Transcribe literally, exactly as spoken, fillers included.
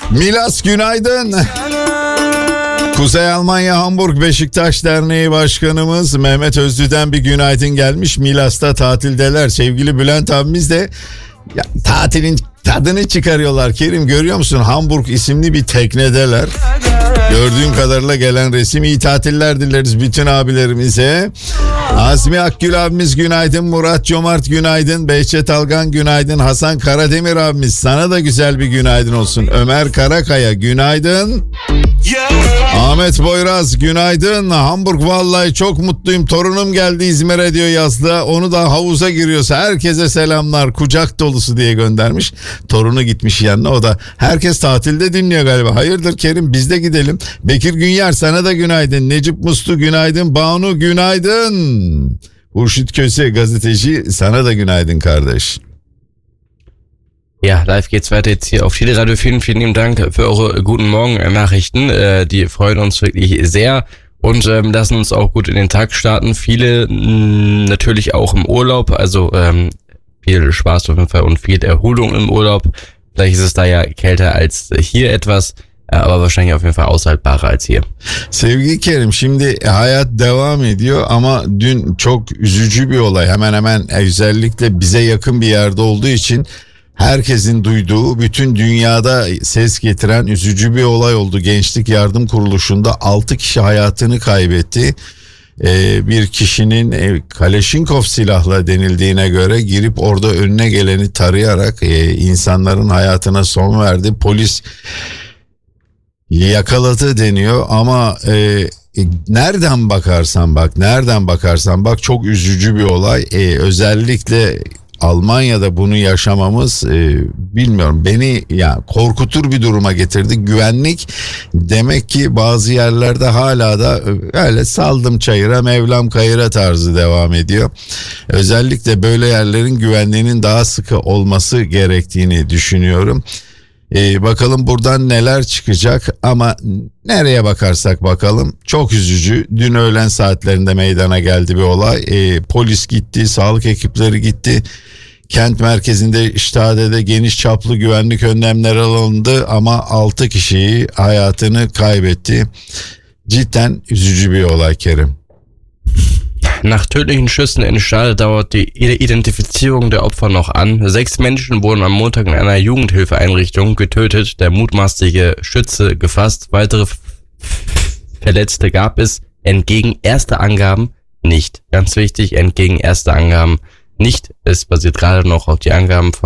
Milas günaydın. Kuzey Almanya Hamburg Beşiktaş Derneği Başkanımız Mehmet Özlü'den bir günaydın gelmiş. Milas'ta tatildeler. Sevgili Bülent abimiz de ya, tatilin tadını çıkarıyorlar. Kerim, görüyor musun? Hamburg isimli bir teknedeler. Gördüğüm kadarıyla gelen resim. İyi tatiller dileriz bütün abilerimize. Azmi Akgül abimiz günaydın. Murat Cömert günaydın. Behçet Algan günaydın. Hasan Karademir abimiz, sana da güzel bir günaydın olsun. Ömer Karakaya günaydın. Ahmet Boyraz günaydın. Hamburg vallahi çok mutluyum. Torunum geldi İzmir'e diyor yazda. Onu da havuza giriyorsa herkese selamlar. Kucak dolusu diye göndermiş. Torunu gitmiş yanına. O da herkes tatilde dinliyor galiba. Hayırdır Kerim, biz de gidelim. Bekir Günyer, sana da günaydın. Necip Muslu günaydın. Banu günaydın. Hurşit Köse gazeteci, sana da günaydın kardeş. Ja, live geht's weiter jetzt hier auf Chile Radio. Vielen, vielen lieben Dank für eure guten Morgen-Nachrichten. Äh, die freuen uns wirklich sehr und ähm, lassen uns auch gut in den Tag starten. Viele mh, natürlich auch im Urlaub, also ähm, viel Spaß auf jeden Fall und viel Erholung im Urlaub. Vielleicht ist es da ja kälter als hier etwas, ama wahrscheinlich auf jeden Fall aushaltbarer als hier. Sevgili Kerim, şimdi hayat devam ediyor ama dün çok üzücü bir olay. Hemen hemen özellikle bize yakın bir yerde olduğu için herkesin duyduğu, bütün dünyada ses getiren üzücü bir olay oldu. Gençlik Yardım Kuruluşu'nda altı kişi hayatını kaybetti. Ee, bir kişinin e, Kaleşinkov silahla denildiğine göre girip orada önüne geleni tarayarak e, insanların hayatına son verdi. Polis yakaladı deniyor ama e, nereden bakarsan bak, nereden bakarsan bak çok üzücü bir olay. E, özellikle Almanya'da bunu yaşamamız e, bilmiyorum, beni ya korkutur bir duruma getirdi. Güvenlik demek ki bazı yerlerde hala da öyle saldım çayıra Mevlam kayıra tarzı devam ediyor. Özellikle böyle yerlerin güvenliğinin daha sıkı olması gerektiğini düşünüyorum. Ee, bakalım buradan neler çıkacak ama nereye bakarsak bakalım çok üzücü. Dün öğlen saatlerinde meydana geldi bir olay. Ee, polis gitti, sağlık ekipleri gitti. Kent merkezinde İştade'de geniş çaplı güvenlik önlemleri alındı ama altı kişiyi hayatını kaybetti. Cidden üzücü bir olay Kerim. Nach tödlichen Schüssen in Stade dauert die Identifizierung der Opfer noch an. Sechs Menschen wurden am Montag in einer Jugendhilfeeinrichtung getötet, der mutmaßliche Schütze gefasst. Weitere Verletzte gab es entgegen erster Angaben nicht. Ganz wichtig, entgegen erster Angaben nicht. Es basiert gerade noch auf die Angaben von